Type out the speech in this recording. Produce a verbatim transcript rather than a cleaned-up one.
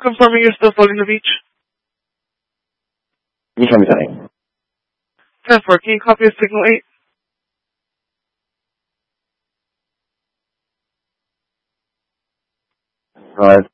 Confirming you're still floating the beach. You show me something. ten four, can you copy a signal eight? Alright.